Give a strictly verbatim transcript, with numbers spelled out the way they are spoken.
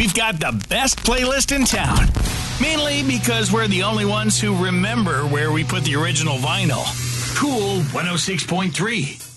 we've got the best playlist in town. Mainly because we're the only ones who remember where we put the original vinyl. Cool one oh six point three.